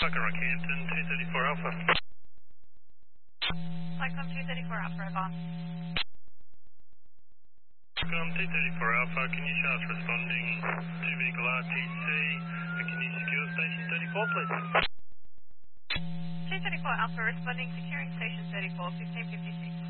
Rockhampton, 234 Alpha. Cyclone 234 Alpha, over. Cyclone 234 Alpha, can you show us responding to vehicle RTC, and can you secure station 34, please? 234 Alpha, responding, securing station 34, 1556.